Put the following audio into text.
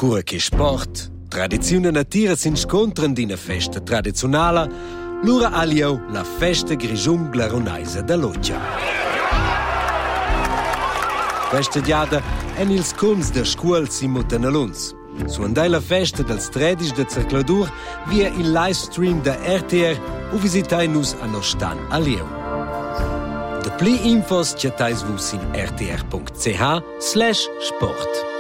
Cura che sport, tradizione e natira si scontran d'ina festa tradizionala, lura alieu la festa grigiun glaronaisa da Loggia. Questa diada en ils cons da scuol Simutenaluns. Su andai la festa dels 13 de Cercladur via il livestream da RTR o visitai nus a nos stan alieu. De pli infos chatais vus in rtr.ch/sport.